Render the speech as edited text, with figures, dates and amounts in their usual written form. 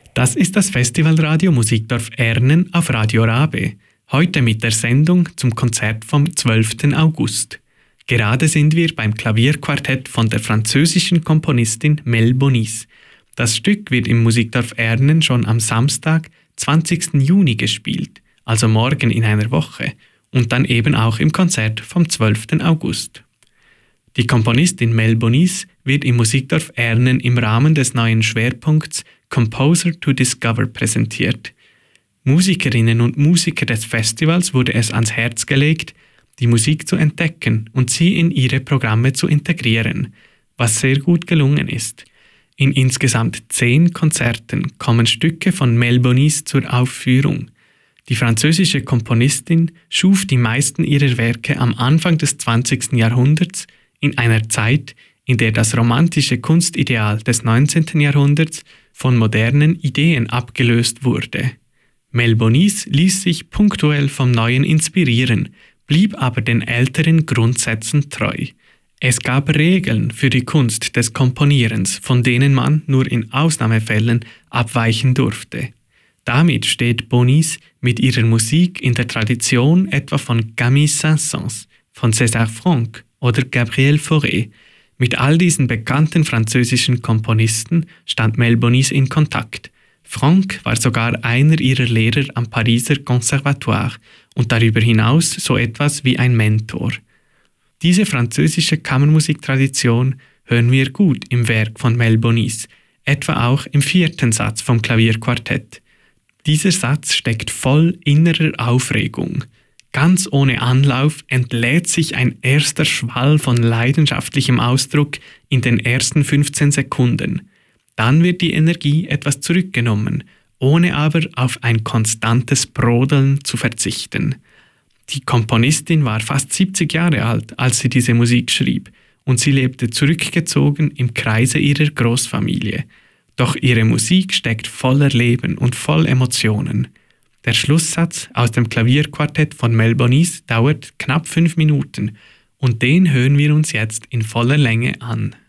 Das ist das Festivalradio Musikdorf Ernen auf Radio Rabe. Heute mit der Sendung zum Konzert vom 12. August. Gerade sind wir beim Klavierquartett von der französischen Komponistin Mel Bonis. Das Stück wird im Musikdorf Ernen schon am Samstag, 20. Juni gespielt, also morgen in einer Woche, und dann eben auch im Konzert vom 12. August. Die Komponistin Mel Bonis wird im Musikdorf Ernen im Rahmen des neuen Schwerpunkts Composer to Discover präsentiert. Musikerinnen und Musiker des Festivals wurde es ans Herz gelegt, die Musik zu entdecken und sie in ihre Programme zu integrieren, was sehr gut gelungen ist. In insgesamt 10 Konzerten kommen Stücke von Mel Bonis zur Aufführung. Die französische Komponistin schuf die meisten ihrer Werke am Anfang des 20. Jahrhunderts, in einer Zeit, in der das romantische Kunstideal des 19. Jahrhunderts von modernen Ideen abgelöst wurde. Mel Bonis ließ sich punktuell vom Neuen inspirieren, blieb aber den älteren Grundsätzen treu. Es gab Regeln für die Kunst des Komponierens, von denen man nur in Ausnahmefällen abweichen durfte. Damit steht Bonis mit ihrer Musik in der Tradition etwa von Camille Saint-Saëns, von César Franck oder Gabriel Fauré. Mit all diesen bekannten französischen Komponisten stand Mel Bonis in Kontakt. Franck war sogar einer ihrer Lehrer am Pariser Conservatoire und darüber hinaus so etwas wie ein Mentor. Diese französische Kammermusiktradition hören wir gut im Werk von Mel Bonis, etwa auch im 4. Satz vom Klavierquartett. Dieser Satz steckt voll innerer Aufregung. Ganz ohne Anlauf entlädt sich ein erster Schwall von leidenschaftlichem Ausdruck in den ersten 15 Sekunden. Dann wird die Energie etwas zurückgenommen, ohne aber auf ein konstantes Brodeln zu verzichten. Die Komponistin war fast 70 Jahre alt, als sie diese Musik schrieb, und sie lebte zurückgezogen im Kreise ihrer Großfamilie. Doch ihre Musik steckt voller Leben und voll Emotionen. Der Schlusssatz aus dem Klavierquartett von Mel Bonis dauert knapp 5 Minuten und den hören wir uns jetzt in voller Länge an.